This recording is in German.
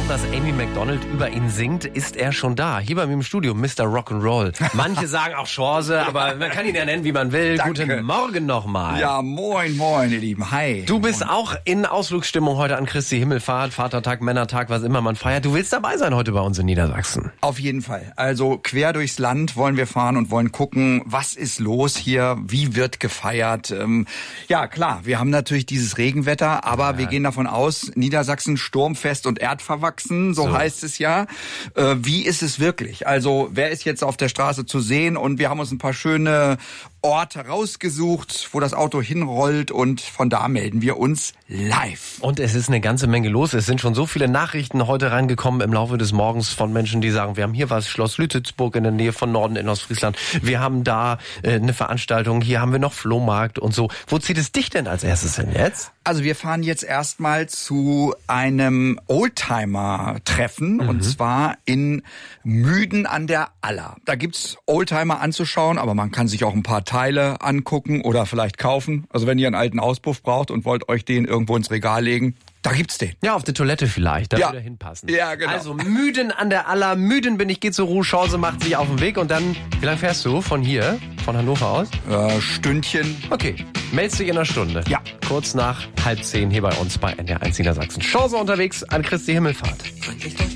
kaum, dass Amy McDonald über ihn singt, ist er schon da. Hier bei mir im Studio, Mr. Rock'n'Roll. Manche sagen auch Chance, aber man kann ihn ja nennen, wie man will. Danke. Guten Morgen nochmal. Ja, moin, ihr Lieben. Hi. Du bist auch in Ausflugsstimmung heute an Christi Himmelfahrt, Vatertag, Männertag, was immer man feiert. Du willst dabei sein heute bei uns in Niedersachsen. Auf jeden Fall. Also quer durchs Land wollen wir fahren und wollen gucken, was ist los hier, wie wird gefeiert. Ja, klar, wir haben natürlich dieses Regenwetter, aber wir gehen davon aus, Niedersachsen sturmfest und erdverwachsen, so heißt es ja. Wie ist es wirklich? Also wer ist jetzt auf der Straße zu sehen? Und wir haben uns ein paar schöne Orte rausgesucht, wo das Auto hinrollt, und von da melden wir uns live. Und es ist eine ganze Menge los. Es sind schon so viele Nachrichten heute reingekommen im Laufe des Morgens von Menschen, die sagen, wir haben hier was, Schloss Lütitsburg in der Nähe von Norden in Ostfriesland. Wir haben da eine Veranstaltung, hier haben wir noch Flohmarkt und so. Wo zieht es dich denn als erstes hin jetzt? Also wir fahren jetzt erstmal zu einem Oldtimer-Treffen, und zwar in Müden an der Aller. Da gibt's Oldtimer anzuschauen, aber man kann sich auch ein paar Teile angucken oder vielleicht kaufen. Also wenn ihr einen alten Auspuff braucht und wollt euch den irgendwo ins Regal legen, da gibt's den. Ja, auf der Toilette vielleicht, da würde er hinpassen. Ja, genau. Also Müden an der Aller, müden bin ich, geht zur Ruhe, Chance macht sich auf den Weg und dann, wie lange fährst du von hier, von Hannover aus? Stündchen. Okay, meldest dich in einer Stunde. Ja. Kurz nach 9:30 hier bei uns bei NDR1 Niedersachsen. Chance unterwegs an Christi Himmelfahrt.